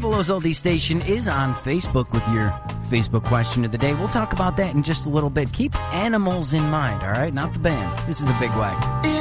Buffalo's Oldie Station is on Facebook with your Facebook question of the day. We'll talk about that in just a little bit. Keep animals in mind, all right? Not the band. This is the Big Wagon.